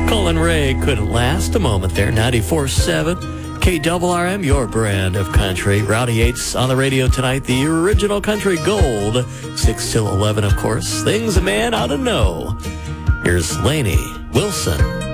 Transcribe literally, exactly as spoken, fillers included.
Colin Ray couldn't last a moment there. ninety-four point seven K R R M, your brand of country. Rowdy Yates on the radio tonight, the original country gold. six till eleven, of course. Things a man ought to know. Here's Lainey Wilson.